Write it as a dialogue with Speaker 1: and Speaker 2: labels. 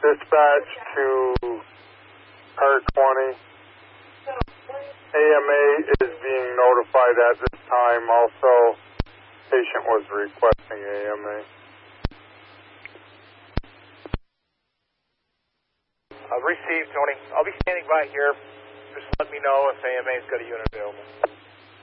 Speaker 1: Dispatch to Car 20. AMA is being notified at this time. Also, patient was requesting AMA.
Speaker 2: Received, Tony. I'll be standing by here. Just let me know if AMA's got a unit available.